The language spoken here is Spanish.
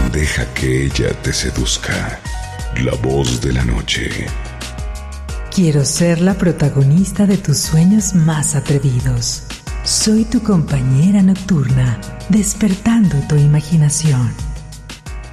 Deja que ella te seduzca. La voz de la noche. Quiero ser la protagonista de tus sueños más atrevidos. Soy tu compañera nocturna, despertando tu imaginación.